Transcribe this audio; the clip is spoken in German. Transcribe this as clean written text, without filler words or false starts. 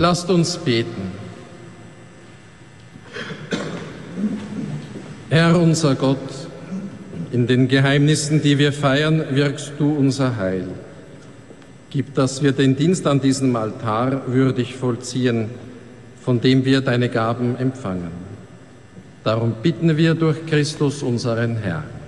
Lasst uns beten. Herr unser Gott, in den Geheimnissen, die wir feiern, wirkst du unser Heil. Gib, dass wir den Dienst an diesem Altar würdig vollziehen, von dem wir deine Gaben empfangen. Darum bitten wir durch Christus, unseren Herrn.